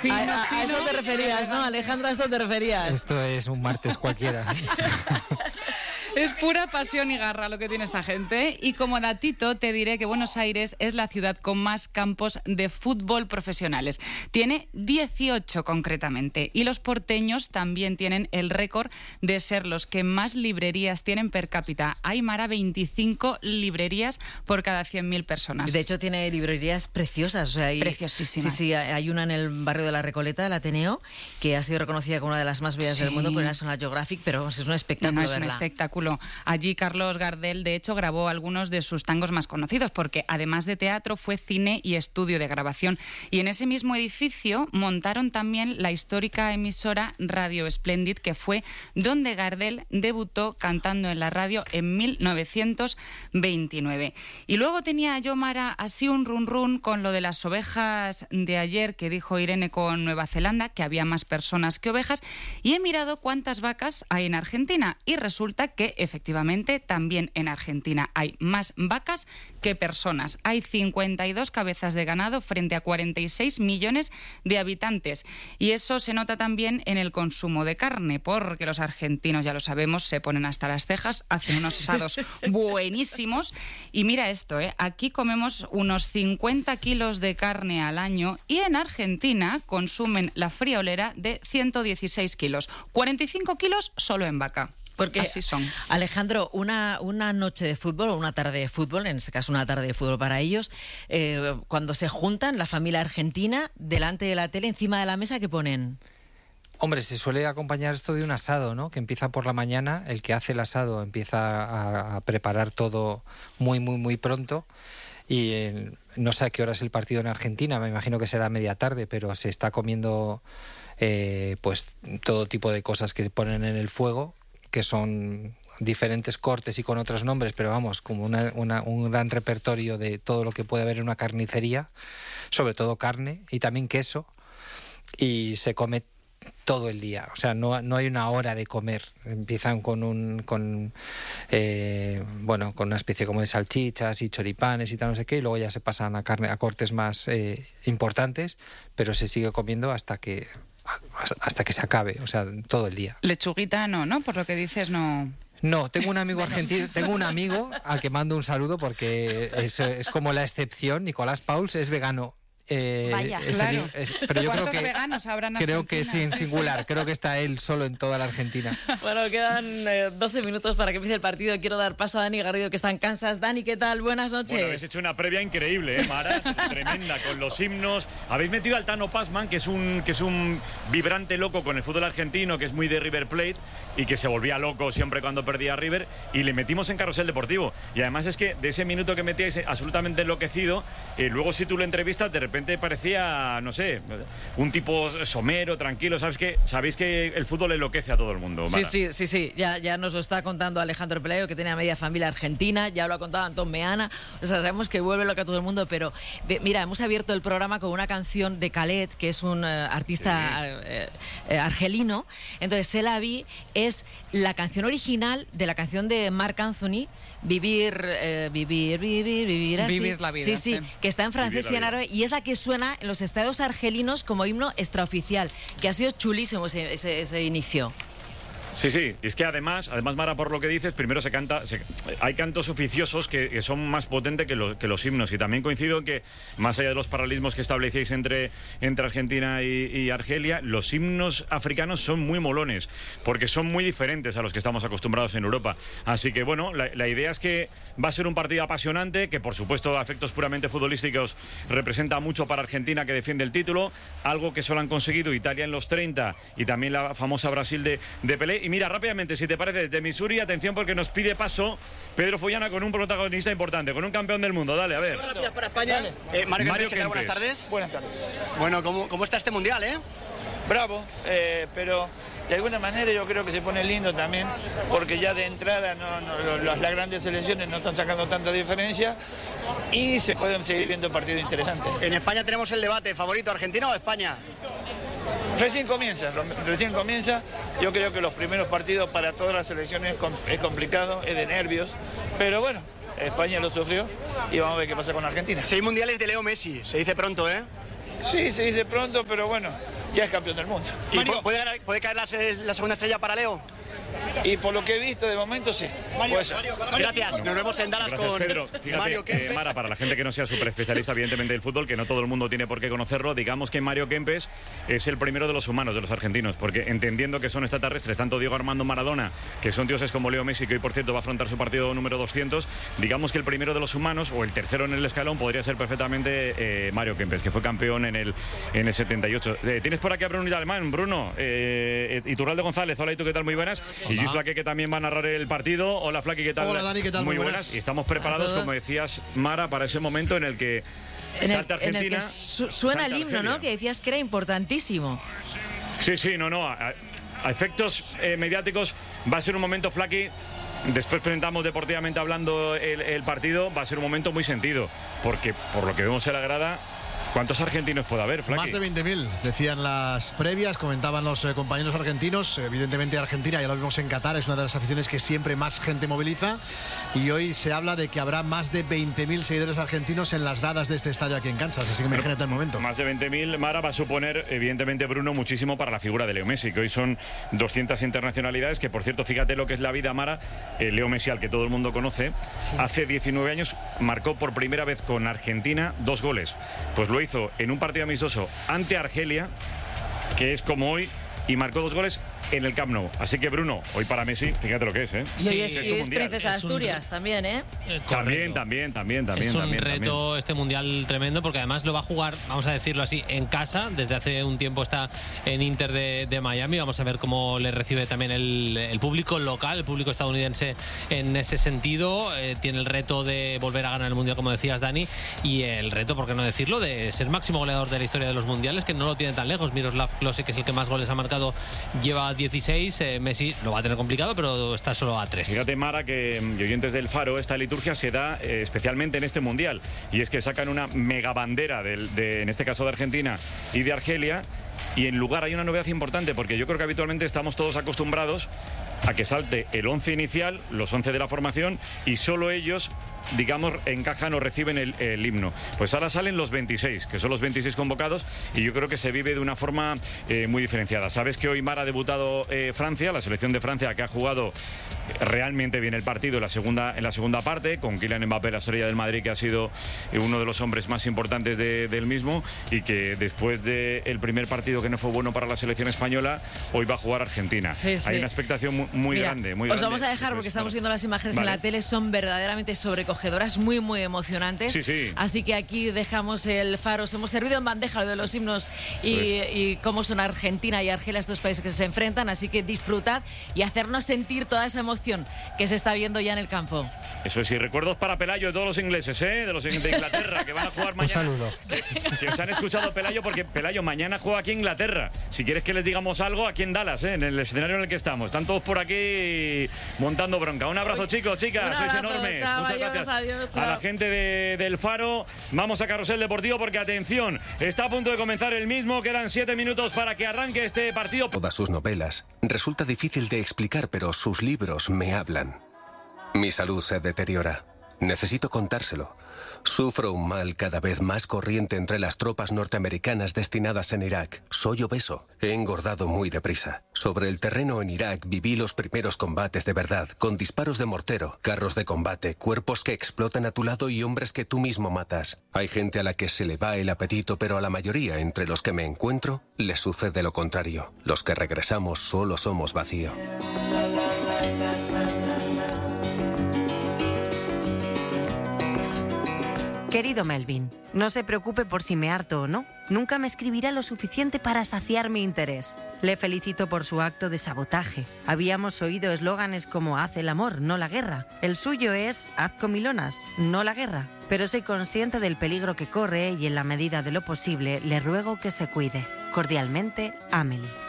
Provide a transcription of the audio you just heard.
A esto te referías, ¿no, Alejandro? A esto te referías. Esto es un martes cualquiera. Es pura pasión y garra lo que tiene esta gente. Y como datito te diré que Buenos Aires es la ciudad con más campos de fútbol profesionales. Tiene 18 concretamente. Y los porteños también tienen el récord de ser los que más librerías tienen per cápita. Hay, Mara, 25 librerías por cada 100.000 personas. De hecho, tiene librerías preciosas. O sea, preciosísimas. Sí, hay una en el barrio de La Recoleta, el Ateneo, que ha sido reconocida como una de las más bellas del mundo por la National Geographic, pero es un espectáculo. Es un espectáculo. Allí Carlos Gardel, de hecho, grabó algunos de sus tangos más conocidos, porque además de teatro fue cine y estudio de grabación. Y en ese mismo edificio montaron también la histórica emisora Radio Splendid, que fue donde Gardel debutó cantando en la radio en 1929. Y luego tenía yo, Mara, así un run con lo de las ovejas de ayer que dijo Irene con Nueva Zelanda, que había más personas que ovejas, y he mirado cuántas vacas hay en Argentina y resulta que efectivamente también en Argentina hay más vacas que personas. Hay 52 cabezas de ganado frente a 46 millones de habitantes. Y eso se nota también en el consumo de carne, porque los argentinos, ya lo sabemos, se ponen hasta las cejas, hacen unos asados buenísimos. Y mira esto, aquí comemos unos 50 kilos de carne al año y en Argentina consumen la friolera de 116 kilos. 45 kilos solo en vaca. Porque, así son. Alejandro, una noche de fútbol o una tarde de fútbol, en este caso una tarde de fútbol para ellos, cuando se juntan, la familia argentina, delante de la tele, encima de la mesa, ¿qué ponen? Hombre, se suele acompañar esto de un asado, ¿no? Que empieza por la mañana, el que hace el asado empieza a preparar todo muy pronto. Y no sé a qué hora es el partido en Argentina, me imagino que será media tarde, pero se está comiendo pues todo tipo de cosas que ponen en el fuego, que son diferentes cortes y con otros nombres, pero vamos, como un gran repertorio de todo lo que puede haber en una carnicería, sobre todo carne y también queso, y se come todo el día, o sea, no hay una hora de comer. Empiezan con una especie como de salchichas y choripanes y tal, no sé qué, y luego ya se pasan a cortes más importantes, pero se sigue comiendo hasta que se acabe, o sea, todo el día. Lechuguita no, por lo que dices no. No, tengo un amigo argentino, tengo un amigo al que mando un saludo porque es como la excepción. Nicolás Pauls es vegano. Vaya, claro. Pero yo creo que sí, en singular. Creo que está él solo en toda la Argentina. Bueno, quedan 12 minutos para que empiece el partido. Quiero dar paso a Dani Garrido, que está en Kansas. Dani, ¿qué tal? Buenas noches. Bueno, habéis hecho una previa increíble, Mara, tremenda, con los himnos. Habéis metido al Tano Pazman, que es un vibrante loco con el fútbol argentino, que es muy de River Plate y que se volvía loco siempre cuando perdía River, y le metimos en Carrusel Deportivo. Y además es que de ese minuto que metíais absolutamente enloquecido, luego si tú lo entrevistas, de repente parecía, no sé, un tipo somero, tranquilo. Sabéis que el fútbol enloquece a todo el mundo, Mara. Sí. Ya nos lo está contando Alejandro Pelayo, que tiene a media familia argentina. Ya lo ha contado Antón Meana. O sea, sabemos que vuelve loca a todo el mundo, pero mira, hemos abierto el programa con una canción de Khaled, que es un artista argelino. Entonces, Se la vi es la canción original de la canción de Marc Anthony, Vivir así. Vivir la vida. Sí, que está en francés y en árabe, y es la que suena en los estadios argelinos como himno extraoficial, que ha sido chulísimo ese inicio. Sí, es que además, Mara, por lo que dices, primero hay cantos oficiosos que son más potentes que los himnos, y también coincido en que, más allá de los paralelismos que establecéis entre Argentina y Argelia, los himnos africanos son muy molones, porque son muy diferentes a los que estamos acostumbrados en Europa. Así que bueno, la idea es que va a ser un partido apasionante, que por supuesto a efectos puramente futbolísticos representa mucho para Argentina, que defiende el título, algo que solo han conseguido Italia en los 30 y también la famosa Brasil de Pelé. Y mira, rápidamente, si te parece, desde Missouri, atención, porque nos pide paso Pedro Follana con un protagonista importante, con un campeón del mundo. Dale, a ver. Rápidas para España. Mario Kempes, buenas tardes. Buenas tardes. Bueno, ¿cómo está este mundial, Bravo, pero de alguna manera yo creo que se pone lindo también, porque ya de entrada las grandes selecciones no están sacando tanta diferencia y se pueden seguir viendo partidos interesantes. En España tenemos el debate, ¿favorito Argentina o España? Recién comienza. Yo creo que los primeros partidos para todas las selecciones es complicado, es de nervios, pero bueno, España lo sufrió y vamos a ver qué pasa con Argentina. 6 mundiales de Leo Messi, se dice pronto, Sí, se dice pronto, pero bueno, ya es campeón del mundo. ¿Y puede caer la segunda estrella para Leo? Y por lo que he visto de momento, sí. Gracias. Nos vemos en Dallas. Gracias, con Pedro. Fíjate, Mario Kempes. Mara, para la gente que no sea súper especialista, evidentemente, del fútbol, que no todo el mundo tiene por qué conocerlo, digamos que Mario Kempes es el primero de los humanos, de los argentinos, porque entendiendo que son extraterrestres, tanto Diego Armando Maradona, que son dioses como Leo Messi, que hoy, por cierto, va a afrontar su partido número 200, digamos que el primero de los humanos, o el tercero en el escalón, podría ser perfectamente Mario Kempes, que fue campeón en el 78. Tienes por aquí a Bruno Alemán, Bruno, Iturralde González, hola, ¿y tú qué tal? Muy buenas. Y Gisela, que también va a narrar el partido. Hola, Flaki, ¿qué tal? Hola, Dani, ¿qué tal? Muy buenas. Y estamos preparados, como decías, Mara, para ese momento en el que salta Argentina. En el que suena el himno, ¿no? Que decías que era importantísimo. Sí, no. A efectos mediáticos va a ser un momento, Flaki. Después presentamos deportivamente hablando el partido. Va a ser un momento muy sentido. Porque por lo que vemos en la grada, ¿cuántos argentinos puede haber, Flaki? Más de 20.000, decían las previas, comentaban los compañeros argentinos. Evidentemente Argentina, ya lo vimos en Qatar, es una de las aficiones que siempre más gente moviliza. Y hoy se habla de que habrá más de 20.000 seguidores argentinos en las gradas de este estadio aquí en Kansas. Así que imagínate el momento. Más de 20.000, Mara, va a suponer, evidentemente, Bruno, muchísimo para la figura de Leo Messi, que hoy son 200 internacionalidades, que por cierto, fíjate lo que es la vida, Mara. Leo Messi, al que todo el mundo conoce, hace 19 años marcó por primera vez con Argentina 2 goles. Pues lo hizo en un partido amistoso ante Argelia, que es como hoy, y marcó 2 goles en el Camp Nou. Así que, Bruno, hoy para Messi, fíjate lo que es, ¿eh? Sí, y es princesa de Asturias también, ¿eh? También. Es un reto este mundial tremendo, porque además lo va a jugar, vamos a decirlo así, en casa. Desde hace un tiempo está en Inter de Miami. Vamos a ver cómo le recibe también el público local, el público estadounidense en ese sentido. Tiene el reto de volver a ganar el mundial, como decías, Dani, y el reto, por qué no decirlo, de ser máximo goleador de la historia de los mundiales, que no lo tiene tan lejos. Miroslav Klose, que es el que más goles ha marcado, lleva 16. Messi lo va a tener complicado, pero está solo a 3. Fíjate, Mara, que oyentes del Faro, esta liturgia se da especialmente en este mundial, y es que sacan una mega bandera en este caso de Argentina y de Argelia, y en lugar hay una novedad importante, porque yo creo que habitualmente estamos todos acostumbrados a que salte el 11 inicial, los 11 de la formación, y solo ellos, digamos, encajan o reciben el himno. Pues ahora salen los 26, que son los 26 convocados, y yo creo que se vive de una forma muy diferenciada. Sabes que hoy, Mara, ha debutado Francia, la selección de Francia, que ha jugado realmente bien el partido en la segunda parte, con Kylian Mbappé, la estrella del Madrid, que ha sido uno de los hombres más importantes del mismo, y que después del primer partido que no fue bueno para la selección española, hoy va a jugar Argentina. Hay una expectación muy grande. Os vamos a dejar, porque estamos viendo las imágenes en la tele, son verdaderamente sobrecogedoras, muy emocionantes. Sí. Así que aquí dejamos el Faro. Os hemos servido en bandeja lo de los himnos y cómo son Argentina y Argelia, estos países que se enfrentan. Así que disfrutad y hacernos sentir toda esa emoción que se está viendo ya en el campo. Eso es, y recuerdos para Pelayo de todos los ingleses, de los de Inglaterra, que van a jugar mañana. Un saludo. Que os han escuchado, Pelayo, porque Pelayo mañana juega aquí en Inglaterra. Si quieres que les digamos algo, aquí en Dallas, en el escenario en el que estamos. Están todos por aquí montando bronca. Un abrazo, chicos, chicas, sois enormes. Muchas gracias a la gente del Faro. Vamos a Carrusel Deportivo, porque atención, está a punto de comenzar el mismo. Quedan 7 minutos para que arranque este partido. Todas sus novelas. Resulta difícil de explicar, pero sus libros me hablan. Mi salud se deteriora. Necesito contárselo. Sufro un mal cada vez más corriente entre las tropas norteamericanas destinadas en Irak. Soy obeso. He engordado muy deprisa. Sobre el terreno en Irak viví los primeros combates de verdad, con disparos de mortero, carros de combate, cuerpos que explotan a tu lado y hombres que tú mismo matas. Hay gente a la que se le va el apetito, pero a la mayoría entre los que me encuentro les sucede lo contrario. Los que regresamos solo somos vacío. Querido Melvin, no se preocupe por si me harto o no. Nunca me escribirá lo suficiente para saciar mi interés. Le felicito por su acto de sabotaje. Habíamos oído eslóganes como haz el amor, no la guerra. El suyo es haz comilonas, no la guerra. Pero soy consciente del peligro que corre y en la medida de lo posible le ruego que se cuide. Cordialmente, Amelie.